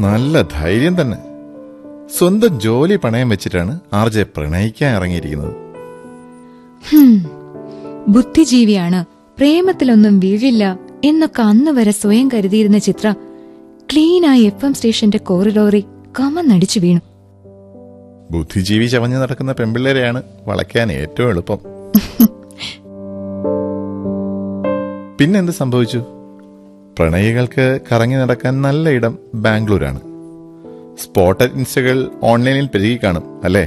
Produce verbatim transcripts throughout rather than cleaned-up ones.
നല്ല ധൈര്യം തന്നെ. സ്വന്തം ജോലി പണയം വെച്ചിട്ടാണ് ആർ ജെ പ്രണയിക്കാൻ ഇറങ്ങിയിരിക്കുന്നത്. ബുദ്ധിജീവിയാണ്, പ്രേമത്തിലൊന്നും വീഴില്ല എന്നൊക്കെ അന്ന് വരെ സ്വയം കരുതിയിരുന്ന ചിത്ര ക്ലീനായി എഫ് എം സ്റ്റേഷന്റെ കോറിഡോറിൽ കമന്നടിച്ചു വീണു. ബുദ്ധിജീവി ചവഞ്ഞു നടക്കുന്ന പെൺപിള്ളേരെയാണ് വളയ്ക്കാൻ ഏറ്റവും എളുപ്പം. പിന്നെന്ത് സംഭവിച്ചു? പ്രണയികൾക്ക് കറങ്ങി നടക്കാൻ നല്ല ഇടം ബാംഗ്ലൂരാണ്. സ്പോട്ടഡ് ഇൻസ്റ്റകൾ ഓൺലൈനിൽ പെരുകി കാണും അല്ലേ?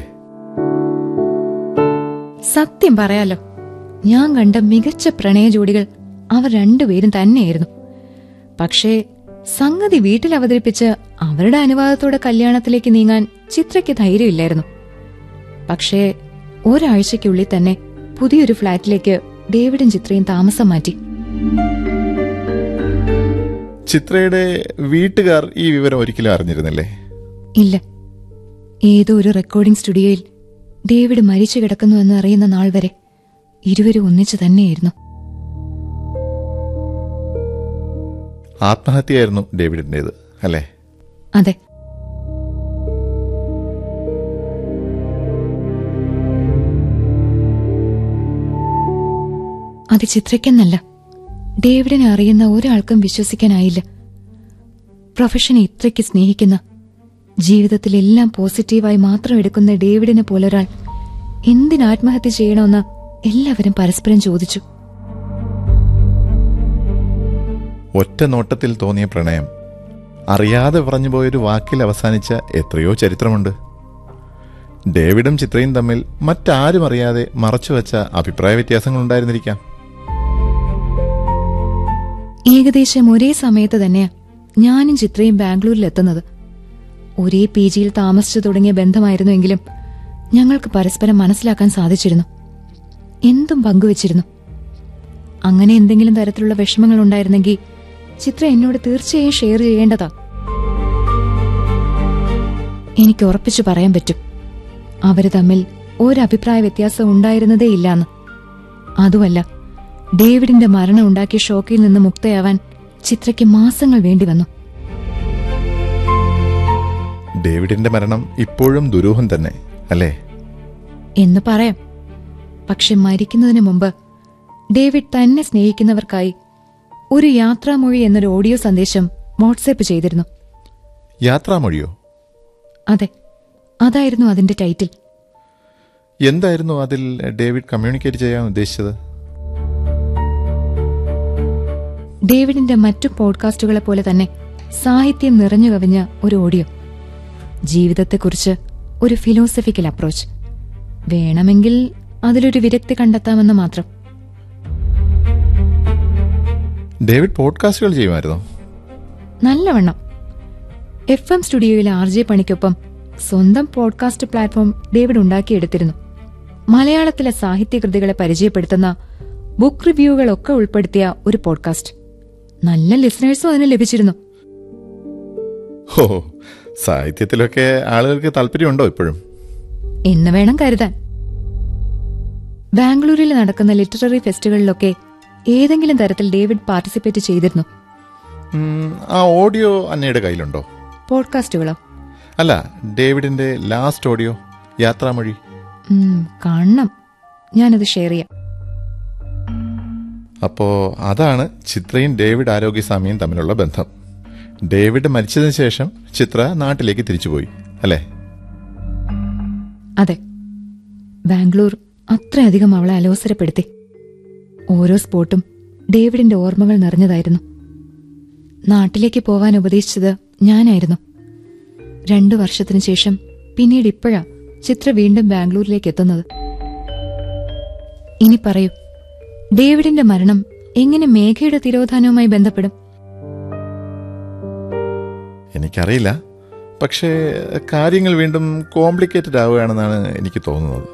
സത്യം പറയാലോ, ഞാൻ കണ്ട മികച്ച പ്രണയ ജോഡികൾ അവർ രണ്ടുപേരും തന്നെയായിരുന്നു. പക്ഷേ സംഗതി വീട്ടിൽ അവതരിപ്പിച്ച് അവരുടെ അനുവാദത്തോടെ കല്യാണത്തിലേക്ക് നീങ്ങാൻ ചിത്രയ്ക്ക് ധൈര്യമില്ലായിരുന്നു. പക്ഷേ ഒരാഴ്ചയ്ക്കുള്ളിൽ തന്നെ പുതിയൊരു ഫ്ളാറ്റിലേക്ക് ഡേവിഡും ചിത്രയും താമസം മാറ്റി. ചിത്രയുടെ വീട്ടുകാർ ഈ വിവരം ഒരിക്കലും അറിഞ്ഞിരുന്നില്ലേ? ഇല്ല. ഏതോ ഒരു റെക്കോർഡിംഗ് സ്റ്റുഡിയോയിൽ ഡേവിഡ് മരിച്ചു കിടക്കുന്നുവെന്ന് അറിയുന്ന നാൾ വരെ ഇരുവരും ഒന്നിച്ചു തന്നെയായിരുന്നു. ആത്മഹത്യയായിരുന്നു ഡേവിഡിന്റേത് അല്ലേ? അതെ. അത് ചിത്രയ്ക്കെന്നല്ല, ഡേവിഡിനെ അറിയുന്ന ഒരാൾക്കും വിശ്വസിക്കാനായില്ല. പ്രൊഫഷനെ ഇത്രയ്ക്ക് സ്നേഹിക്കുന്ന, ജീവിതത്തിലെല്ലാം പോസിറ്റീവായി മാത്രം എടുക്കുന്ന ഡേവിഡിനെ പോലൊരാൾ എന്തിന് ആത്മഹത്യ ചെയ്യണമെന്ന് എല്ലാവരും പരസ്പരം ചോദിച്ചു. ഒറ്റ നോട്ടത്തിൽ തോന്നിയ പ്രണയം അറിയാതെ പറഞ്ഞുപോയൊരു വാക്കിൽ അവസാനിച്ച എത്രയോ ചരിത്രമുണ്ട്. ഡേവിഡും ചിത്രയും തമ്മിൽ മറ്റാരും അറിയാതെ മറച്ചുവെച്ച അഭിപ്രായ വ്യത്യാസങ്ങളുണ്ടായിരുന്നിരിക്കാം. ഏകദേശം ഒരേ സമയത്ത് തന്നെയാ ഞാനും ചിത്രയും ബാംഗ്ലൂരിലെത്തുന്നത്. ഒരേ പി ജിയിൽ താമസിച്ചു തുടങ്ങിയ ബന്ധമായിരുന്നുവെങ്കിലും ഞങ്ങൾക്ക് പരസ്പരം മനസ്സിലാക്കാൻ സാധിച്ചിരുന്നു. എന്തും പങ്കുവച്ചിരുന്നു. അങ്ങനെ എന്തെങ്കിലും തരത്തിലുള്ള വിഷമങ്ങൾ ഉണ്ടായിരുന്നെങ്കിൽ ചിത്ര എന്നോട് തീർച്ചയായും ഷെയർ ചെയ്യേണ്ടതാ. എനിക്ക് ഉറപ്പിച്ചു പറയാൻ പറ്റും, അവര് തമ്മിൽ ഒരഭിപ്രായ വ്യത്യാസം ഉണ്ടായിരുന്നതേ ഇല്ലാന്ന്. അതുമല്ല, ഡേവിഡിന്റെ മരണം ഉണ്ടാക്കിയ ഷോക്കിൽ നിന്ന് മുക്തയാവാൻ ചിത്രയ്ക്ക് മാസങ്ങൾ വേണ്ടി വന്നു. ഡേവിഡിന്റെ മരണം ഇപ്പോഴും ദുരൂഹം തന്നെ അല്ലേ? എന്ന് പറയാം. പക്ഷെ മരിക്കുന്നതിന് മുമ്പ് ഡേവിഡ് തന്നെ സ്നേഹിക്കുന്നവർക്കായി ഒരു യാത്രാമൊഴി എന്നൊരു ഓഡിയോ സന്ദേശം വാട്സാപ്പ് ചെയ്തിരുന്നു. യാത്രാമൊഴിയോ? അതെ, അതായിരുന്നു അതിന്റെ ടൈറ്റിൽ. എന്തായിരുന്നു അതിൽ ഡേവിഡ് കമ്മ്യൂണിക്കേറ്റ് ചെയ്യാൻ ഉദ്ദേശിച്ചത്? ഡേവിഡിന്റെ മറ്റു പോഡ്കാസ്റ്റുകളെ പോലെ തന്നെ സാഹിത്യം നിറഞ്ഞു കവിഞ്ഞ ഒരു ഓഡിയോ. ജീവിതത്തെക്കുറിച്ച് ഒരു ഫിലോസഫിക്കൽ അപ്രോച്ച്. വേണമെങ്കിൽ അതിലൊരു വിരക്തി കണ്ടെത്താമെന്ന് മാത്രം. ഡേവിഡ് പോഡ്കാസ്റ്റുകൾ ചെയ്യുമായിരുന്നോ? നല്ലവണ്ണം. എഫ് എം സ്റ്റുഡിയോയിലെ ആർ ജെ പണിക്കൊപ്പം സ്വന്തം പോഡ്കാസ്റ്റ് പ്ലാറ്റ്ഫോം ഡേവിഡ് ഉണ്ടാക്കിയെടുത്തിരുന്നു. മലയാളത്തിലെ സാഹിത്യകൃതികളെ പരിചയപ്പെടുത്തുന്ന ബുക്ക് റിവ്യൂകളൊക്കെ ഉൾപ്പെടുത്തിയ ഒരു പോഡ്കാസ്റ്റ്. നല്ല ലിസണേഴ്സും അതിന് ലഭിച്ചിരുന്നു. ഓ, സാഹിത്യത്തിലൊക്കെ ആളുകൾക്ക് താല്പര്യമുണ്ടോ ഇപ്പോഴും? എന്ന് വേണം കരുതാൻ. ബാംഗ്ലൂരിൽ നടക്കുന്ന ലിറ്റററി ഫെസ്റ്റുകളിലൊക്കെ ഏതെങ്കിലും തരത്തിൽ ഡേവിഡ് പാർട്ടിസിപ്പേറ്റ് ചെയ്തിരുന്നു. ആ ഓഡിയോ അന്നയുടെ കയ്യിലുണ്ടോ? പോഡ്കാസ്റ്റുകളോ? അല്ല, ഡേവിഡിന്റെ ലാസ്റ്റ് ഓഡിയോ, യാത്രാമൊഴി. കാണണം, ഞാനത് ഷെയർ ചെയ്യാം. അപ്പോ അതാണ് ചിത്രയും ഡേവിഡ് ആരോഗ്യസ്വാമിയും തമ്മിലുള്ള ബന്ധം. ഡേവിഡ് മരിച്ചതിന് ശേഷം ചിത്ര നാട്ടിലേക്ക് തിരിച്ചുപോയി അല്ലേ? അതെ. ബാംഗ്ലൂർ അത്രയധികം അവളെ അലോസരപ്പെടുത്തി. ഓരോ സ്പോട്ടും ഡേവിഡിന്റെ ഓർമ്മകൾ നിറഞ്ഞതായിരുന്നു. നാട്ടിലേക്ക് പോവാൻ ഉപദേശിച്ചത് ഞാനായിരുന്നു. രണ്ടു വർഷത്തിനു ശേഷം പിന്നീട് ഇപ്പോഴാ ചിത്ര വീണ്ടും ബാംഗ്ലൂരിലേക്ക് എത്തുന്നത്. ഇനി പറയൂ, ഡേവിഡിന്റെ മരണം എങ്ങനെ മേഘയുടെ തിരോധാനവുമായി ബന്ധപ്പെടും? എനിക്കറിയില്ല. പക്ഷേ കാര്യങ്ങൾ വീണ്ടും കോംപ്ലിക്കേറ്റഡ് ആവുകയാണെന്നാണ് എനിക്ക് തോന്നുന്നത്.